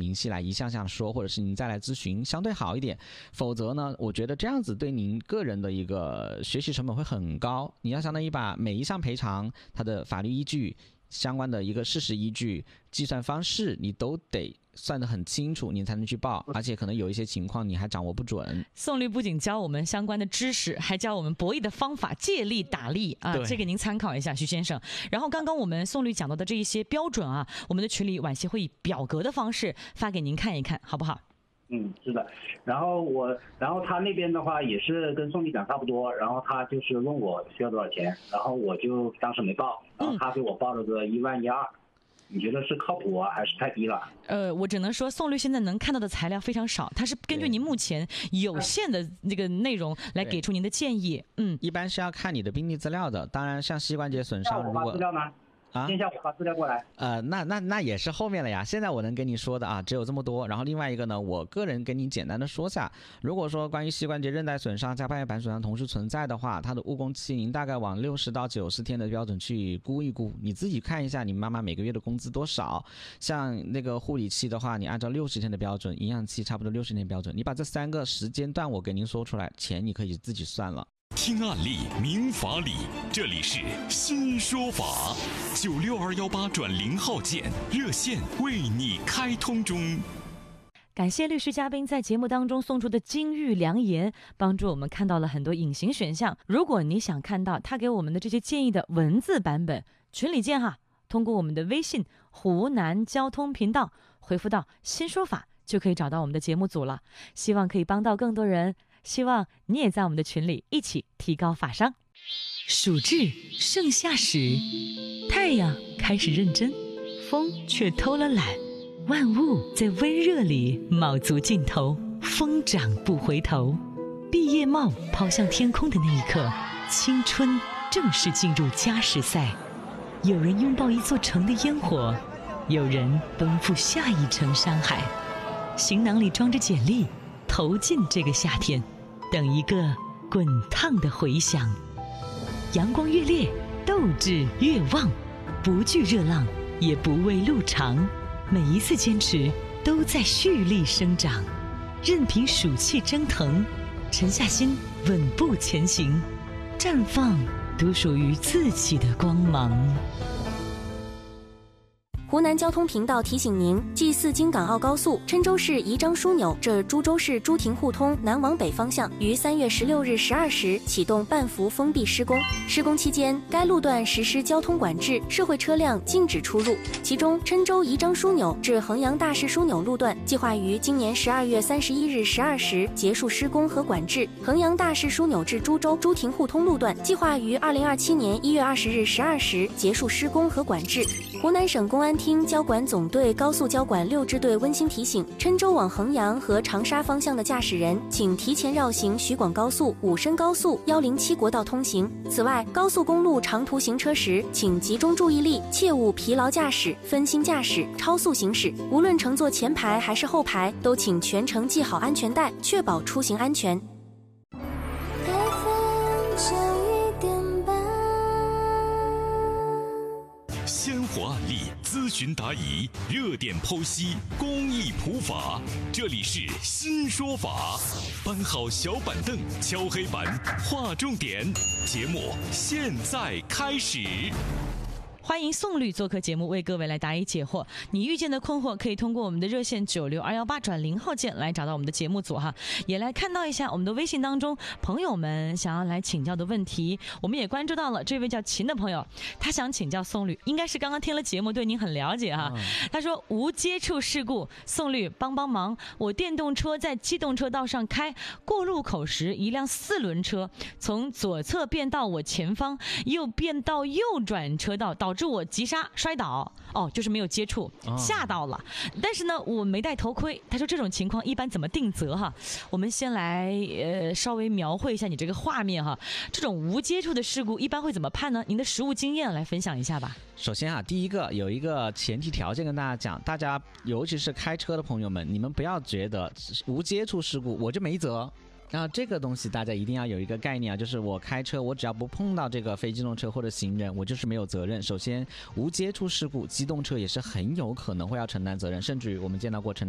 明细来一项项说，或者是您再来咨询相对好一点。否则呢，我觉得这样子对您个人的一个学习成本会很高。你要相当于把每一项赔偿它的法律依据、相关的一个事实依据、计算方式，你都得算得很清楚，你才能去报，而且可能有一些情况你还掌握不准。 宋律不仅教我们相关的知识，还教我们博弈的方法，借力打力啊，这个您参考一下，徐先生。然后刚刚我们宋律讲到的这一些标准啊，我们的群里晚些会以表格的方式发给您看一看，好不好？ 是的。然后他那边的话也是跟宋律讲差不多，然后他就是问我需要多少钱，然后我就当时没报，然后他给我报了个11200，你觉得是靠谱啊，还是太低了？ 我只能说宋律现在能看到的材料非常少，他是根据您目前有限的那个内容来给出您的建议。 一般是要看你的病例资料的，当然像膝关节损伤，如果资料呢？线下我发资料过来。 那也是后面了呀。现在我能跟你说的啊，只有这么多。然后另外一个呢，我个人跟你简单的说下，如果说关于膝关节韧带损伤加半月板损伤同时存在的话，它的误工期您大概往60到90天的标准去估一估，你自己看一下你妈妈每个月的工资多少。像那个护理期的话，你按照60天的标准，营养期差不多60天标准，你把这3个时间段我给您说出来，钱你可以自己算了。 听案例明法理，这里是新说法，96218转0号键热线为你开通中。 感谢律师嘉宾在节目当中送出的金玉良言，帮助我们看到了很多隐形选项。如果你想看到他给我们的这些建议的文字版本，群里见哈，通过我们的微信湖南交通频道回复到新说法，就可以找到我们的节目组了。希望可以帮到更多人，希望你也在我们的群里一起提高法商。暑至盛夏时，太阳开始认真，风却偷了懒，万物在温热里卯足劲头，疯长不回头。毕业帽抛向天空的那一刻，青春正式进入加时赛。有人拥抱一座城的烟火，有人奔赴下一程山海。行囊里装着简历，投进这个夏天，等一个滚烫的回响。阳光越烈，斗志越旺，不惧热浪，也不畏路长。每一次坚持都在蓄力生长，任凭暑气蒸腾，沉下心稳步前行，绽放独属于自己的光芒。 湖南交通频道提醒您：G4京港澳高速郴州市宜章枢纽至株洲市朱亭互通南往北方向于3月16日12时启动半幅封闭施工。施工期间，该路段实施交通管制，社会车辆禁止出入。其中，郴州宜章枢纽至衡阳大市枢纽路段计划于今年12月31日12时结束施工和管制；衡阳大市枢纽至株洲朱亭互通路段计划于2027年1月20日12时结束施工和管制。湖南省公安厅交管总队高速交管6支队温馨提醒：郴州往衡阳和长沙方向的驾驶人，请提前绕行徐广高速、武深高速、107国道通行。此外，高速公路长途行车时，请集中注意力，切勿疲劳驾驶、分心驾驶、超速行驶。无论乘坐前排还是后排，都请全程系好安全带，确保出行安全。 鲜活案例，咨询答疑，热点剖析，公益普法。这里是新说法，搬好小板凳，敲黑板，划重点。节目现在开始。 欢迎宋律做客节目，为各位来答疑解惑。你遇见的困惑可以通过我们的热线96218转0号键来找到我们的节目组哈，也来看到一下我们的微信当中朋友们想要来请教的问题。我们也关注到了这位叫秦的朋友，他想请教宋律，应该是刚刚听了节目对您很了解哈。他说无接触事故，宋律帮帮忙，我电动车在机动车道上开，过路口时一辆4轮车从左侧变到我前方，又变到右转车道，导致我急刹摔倒，就是没有接触，吓到了。但是呢，我没戴头盔。他说这种情况一般怎么定责哈？我们先来稍微描绘一下你这个画面哈。这种无接触的事故一般会怎么判呢？您的实务经验来分享一下吧。 首先啊，第一个有一个前提条件跟大家讲，大家尤其是开车的朋友们，你们不要觉得无接触事故我就没责。然后这个东西大家一定要有一个概念啊，就是我开车，我只要不碰到这个非机动车或者行人，我就是没有责任。首先，无接触事故，机动车也是很有可能会要承担责任，甚至于我们见到过